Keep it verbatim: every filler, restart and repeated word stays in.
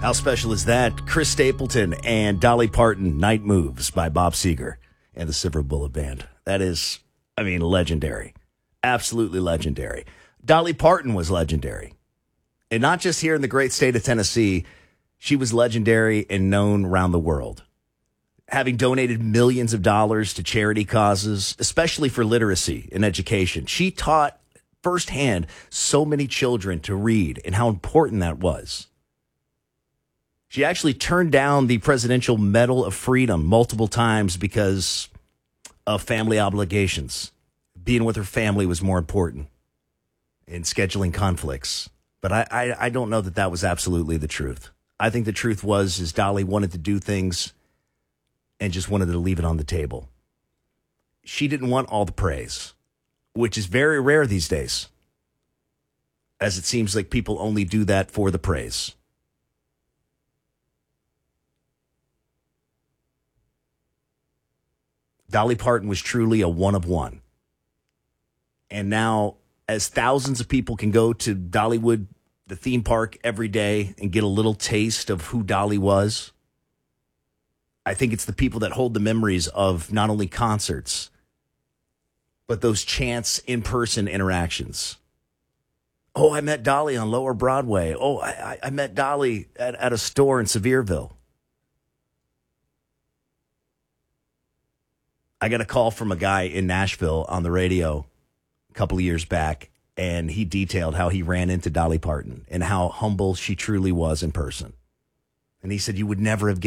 How special is that? Chris Stapleton and Dolly Parton, Night Moves by Bob Seger and the Silver Bullet Band. That is, I mean, legendary. Absolutely legendary. Dolly Parton was legendary. And not just here in the great state of Tennessee, she was legendary and known around the world. Having donated millions of dollars to charity causes, especially for literacy and education. She taught firsthand so many children to read and how important that was. She actually turned down the Presidential Medal of Freedom multiple times because of family obligations. Being with her family was more important in scheduling conflicts. But I, I, I don't know that that was absolutely the truth. I think the truth was is Dolly wanted to do things and just wanted to leave it on the table. She didn't want all the praise, which is very rare these days, as it seems like people only do that for the praise. Dolly Parton was truly a one of one. And now, as thousands of people can go to Dollywood, the theme park, every day and get a little taste of who Dolly was, I think it's the people that hold the memories of not only concerts, but those chance in-person interactions. Oh, I met Dolly on Lower Broadway. Oh, I, I met Dolly at, at a store in Sevierville. I got a call from a guy in Nashville on the radio a couple of years back, and he detailed how he ran into Dolly Parton and how humble she truly was in person. And he said, you would never have